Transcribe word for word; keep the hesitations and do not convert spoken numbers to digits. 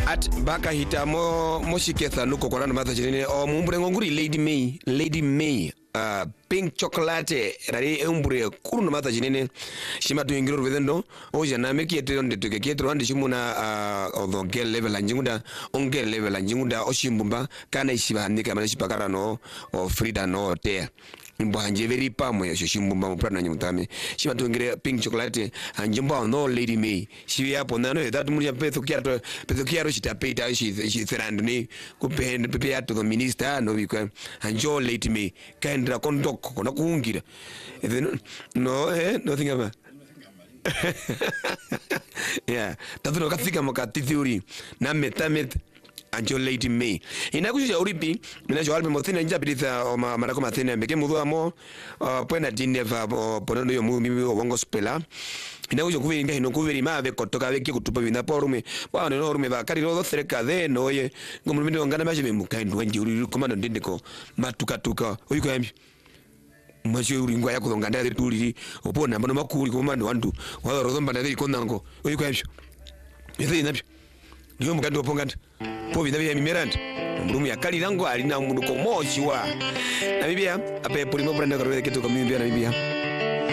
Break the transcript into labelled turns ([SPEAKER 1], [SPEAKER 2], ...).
[SPEAKER 1] at baka hitamo moshiketha nuko kwa rana matha chinene o mumbure ngonguri Lady May Lady May uh, pink chocolate rari umbure kuru na matha chinene shima tu ingiro rvedendo o jana meki eto ndeto ke ketro andi shimuna uh, odho gel level anjingunda on gel level anjingunda o shimbumba kana ishiba handika mana shipakara no o Frida no te mbo hanje very pamo ya shimbumba mpana nyumtame shima tu ingire pink chocolate anjimba no Lady May shibi hapo nano that mulia petho kiato petho kiaro chitapeta shi shi therandni kupende pepe ato the minister no bikwa anjo Lady May kaendra kondoko kona kuungira no eh nothing about yeah tatu no kafika mokati theory na metamet anjo Lady May inakushia uripi minacho albe mothina nja biditha o marako mathina meke mudhu amo pwena dineva ponondo yo mumi wango spela inakushia kuviri nga hino kuviri maave kotoka weki kutupa vina porume wane no rume bakari rodo thereka dhe no oye ngomulumini wangana maji memukaindu wanji uri komando ndindiko matukatuka uyiko yambi mwashi uringwa yako nganda ya tuliri opona mbano makuri komando wandu wala rodomba na dhiri kondango uyiko yambi yithii nabyo niyo mukandi oponganda po bina bya mimeranda mrumu ya kali lango alina munduko moshi wa na bibia ape polimo branda karwe keto kamibia na bibia